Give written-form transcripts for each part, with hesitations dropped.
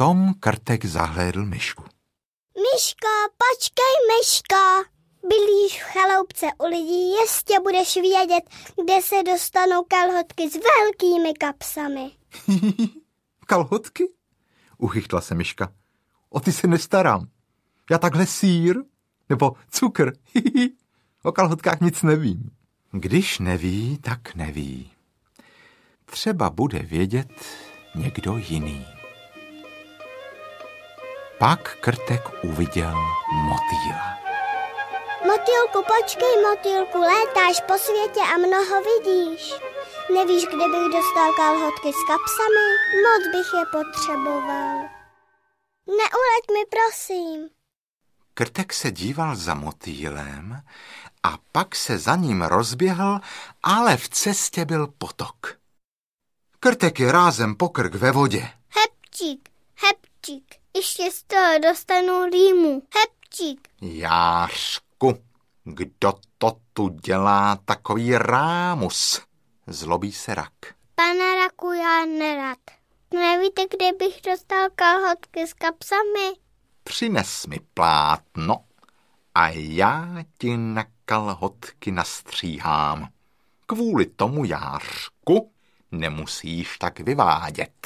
Potom Krtek zahlédl myšku. Myško, počkej, Myško. Bydlíš v chaloupce u lidí, jistě budeš vědět, kde se dostanou kalhotky s velkými kapsami. Kalhotky? Uchychtla se myška. O ty se nestarám. Já takhle sýr nebo cukr. O kalhotkách nic nevím. Když neví, tak neví. Třeba bude vědět někdo jiný. Pak Krtek uviděl motýla. Motýlku, počkej, motýlku, létáš po světě a mnoho vidíš. Nevíš, kde bych dostal kalhotky s kapsami? Moc bych je potřeboval. Neuleď mi, prosím. Krtek se díval za motýlem a pak se za ním rozběhl, ale v cestě byl potok. Krtek je rázem po krk ve vodě. Hepčík, hepčík, ještě z toho dostanu rýmu. Hepčík. Jářku, kdo to tu dělá takový rámus? Zlobí se rak. Pane raku, já nerad. Nevíte, kde bych dostal kalhotky s kapsami? Přines mi plátno a já ti na kalhotky nastříhám. Kvůli tomu, Jářku, nemusíš tak vyvádět.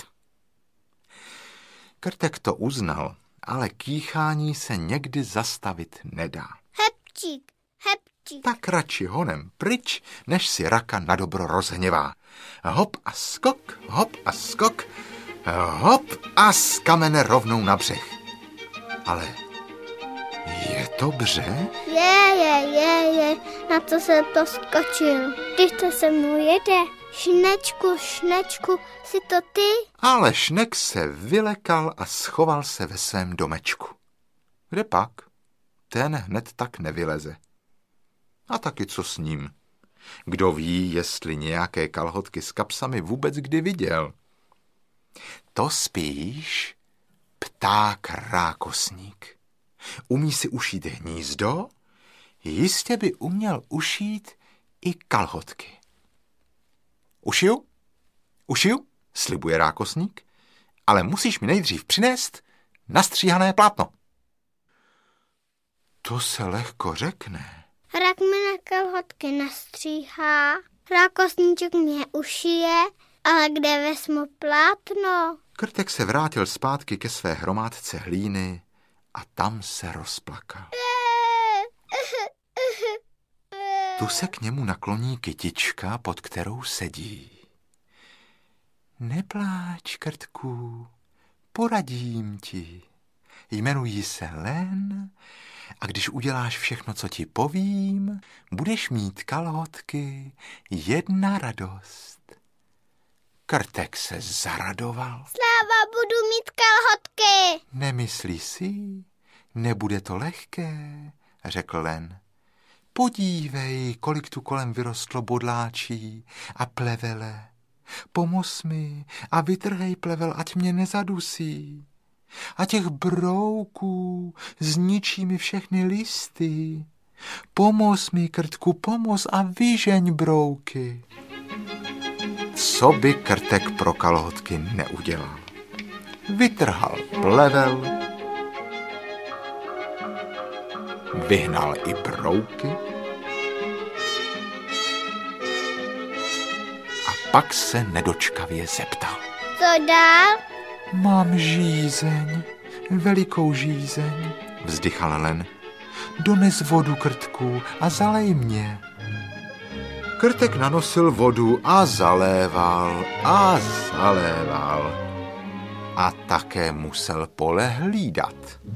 Krtek to uznal, ale kýchání se někdy zastavit nedá. Hepčík, hepčík. Tak radši honem pryč, než si raka nadobro rozhněvá. Hop a skok, hop a skok, hop a z kamene rovnou na břeh. Ale je to břeh? Je, na co se to skočil? Když to se mnou jede, Šnečku, jsi to ty? Ale Šnek se vylekal a schoval se ve svém domečku. Kde pak? Ten hned tak nevyleze. A taky co s ním? Kdo ví, jestli nějaké kalhotky s kapsami vůbec kdy viděl? To spíš pták rákosník. Umí si ušít hnízdo? Jistě by uměl ušít i kalhotky. Ušiju, slibuje rákosník, ale musíš mi nejdřív přinést nastříhané plátno. To se lehko řekne. Rak mi na kalhotky nastříhá, rákosníček mě ušije, ale kde vezmu plátno? Krtek se vrátil zpátky ke své hromádce hlíny a tam se rozplakal. Tu se k němu nakloní kytička, pod kterou sedí. Nepláč, Krtku, poradím ti. Jmenuji se Len a když uděláš všechno, co ti povím, budeš mít kalhotky, jedna radost. Krtek se zaradoval. Sláva, budu mít kalhotky. Nemyslí si, nebude to lehké, řekl Len. Podívej, kolik tu kolem vyrostlo bodláčí a plevele. Pomoz mi a vytrhej plevel, ať mě nezadusí. A těch brouků zničí mi všechny listy. Pomoz mi, Krtku, pomoz a vyžeň brouky. Co by Krtek pro kalhotky neudělal? Vytrhal plevel, vyhnal i brouky a pak se nedočkavě zeptal. Co dál? Mám žízeň, velikou žízeň, vzdychal Len. Dones vodu, Krtku, a zalej mě. Krtek nanosil vodu a zaléval a také musel pole hlídat.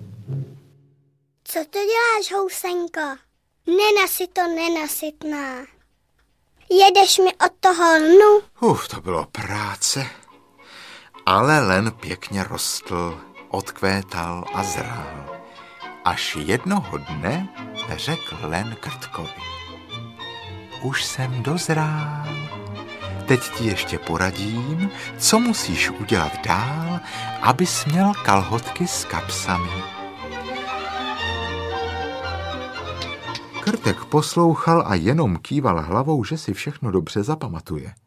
Co to děláš, housenko? Nenasytná. Jedeš mi od toho lnu? To bylo práce. Ale Len pěkně rostl, odkvétal a zrál. Až jednoho dne řekl Len Krtkovi. Už jsem dozrál. Teď ti ještě poradím, co musíš udělat dál, abys měl kalhotky s kapsami. Krtek poslouchal a jenom kýval hlavou, že si všechno dobře zapamatuje.